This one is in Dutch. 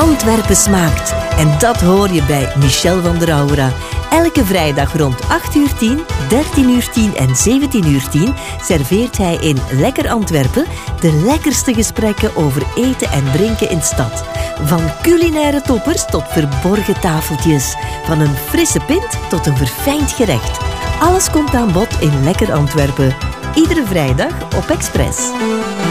Antwerpen smaakt. En dat hoor je bij Michel van der Aura. Elke vrijdag rond 8:10, 13:10 en 17:10 serveert hij in Lekker Antwerpen de lekkerste gesprekken over eten en drinken in stad. Van culinaire toppers tot verborgen tafeltjes. Van een frisse pint tot een verfijnd gerecht. Alles komt aan bod in Lekker Antwerpen. Iedere vrijdag op Express.